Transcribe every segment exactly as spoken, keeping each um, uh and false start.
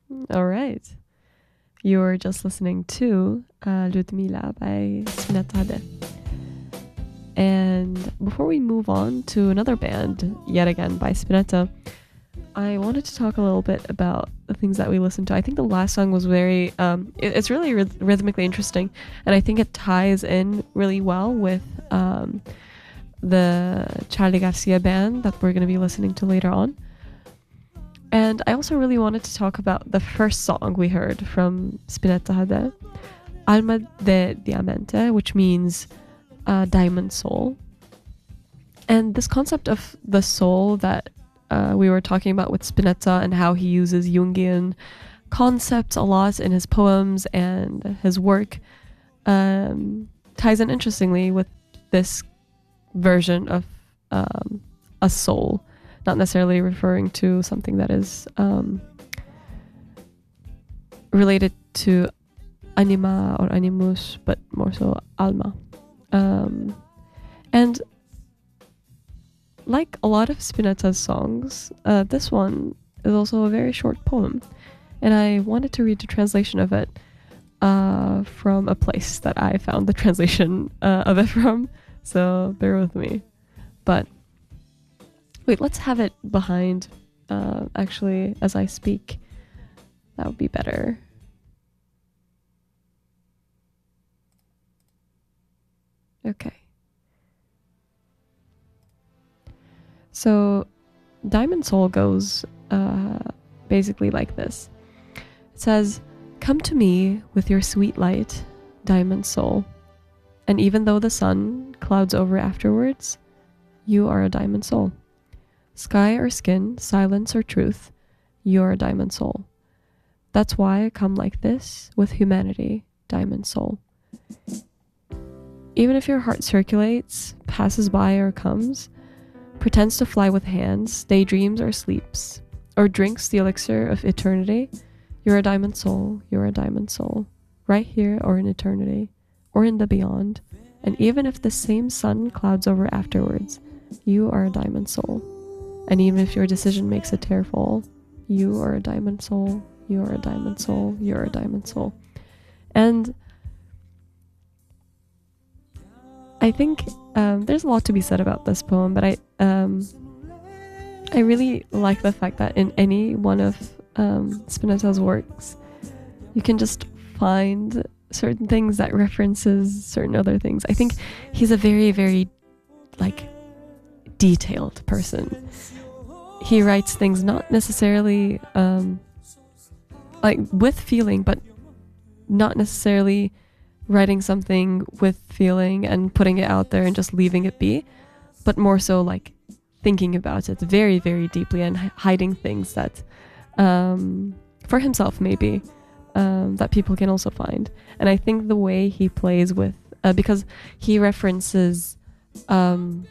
All right. You're just listening to uh, Ludmila by Spinetta Hade. And before we move on to another band, yet again by Spinetta, I wanted to talk a little bit about the things that we listened to. I think the last song was very, um, it, it's really ryth- rhythmically interesting, and I think it ties in really well with um, the Charly Garcia band that we're going to be listening to later on. And I also really wanted to talk about the first song we heard from Spinetta Hade, Alma de Diamante, which means uh, diamond soul. And this concept of the soul that uh, we were talking about with Spinetta and how he uses Jungian concepts a lot in his poems and his work um, ties in interestingly with this version of um, a soul, not necessarily referring to something that is um, related to anima or animus, but more so alma. Um, and like a lot of Spinetta's songs, uh, this one is also a very short poem. And I wanted to read the translation of it uh, from a place that I found the translation uh, of it from. So bear with me. But wait, let's have it behind, uh, actually, as I speak. That would be better. Okay. So, Diamond Soul goes uh, basically like this. It says, "Come to me with your sweet light, Diamond Soul. And even though the sun clouds over afterwards, you are a Diamond Soul. Sky or skin, silence or truth, you're a Diamond Soul. That's why I come like this with humanity, Diamond Soul. Even if your heart circulates, passes by or comes, pretends to fly with hands, daydreams or sleeps, or drinks the elixir of eternity, you're a Diamond Soul, you're a Diamond Soul, right here or in eternity, or in the beyond, and even if the same sun clouds over afterwards, you are a Diamond Soul. And even if your decision makes a tear fall, you are a Diamond Soul, you are a Diamond Soul, you're a Diamond Soul." And I think um, there's a lot to be said about this poem, but I um, I really like the fact that in any one of um, Spinetta's works, you can just find certain things that references certain other things. I think he's a very, very, like, detailed person. He writes things not necessarily um, like with feeling, but not necessarily writing something with feeling and putting it out there and just leaving it be, but more so like thinking about it very, very deeply and h- hiding things that um, for himself maybe um, that people can also find. And I think the way he plays with uh, because he references um,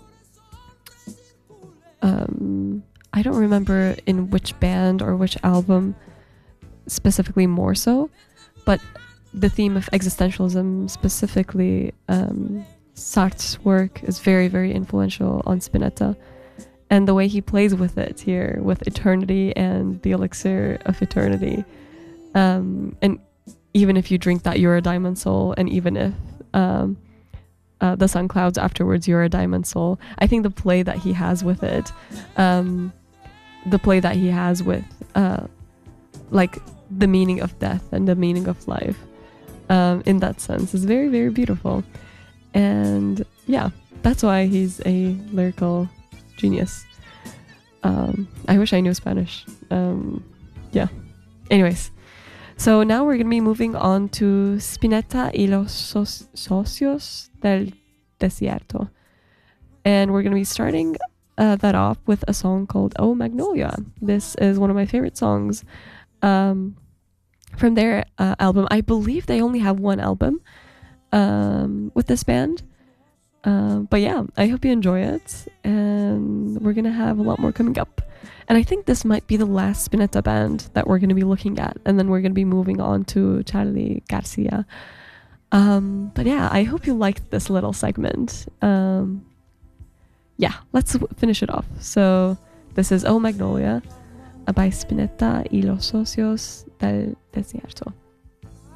um, I don't remember in which band or which album specifically more so, but the theme of existentialism, specifically um, Sartre's work, is very, very influential on Spinetta. And the way he plays with it here, with eternity and the elixir of eternity. Um, and even if you drink that, you're a Diamond Soul. And even if um, uh, the sun clouds afterwards, you're a Diamond Soul. I think the play that he has with it, um, the play that he has with uh, like the meaning of death and the meaning of life, Um, in that sense, is very, very beautiful. And yeah, that's why he's a lyrical genius. Um, I wish I knew Spanish. Um, yeah. Anyways, so now we're going to be moving on to Spinetta y los so- Socios del Desierto. And we're going to be starting uh, that off with a song called Oh Magnolia. This is one of my favorite songs. Um, from their uh, album. I believe they only have one album um, with this band. Uh, but yeah, I hope you enjoy it. And we're going to have a lot more coming up. And I think this might be the last Spinetta band that we're going to be looking at. And then we're going to be moving on to Charly Garcia. Um, but yeah, I hope you liked this little segment. Um, yeah, let's finish it off. So this is Oh Magnolia Abay Spinetta y los socios del desierto.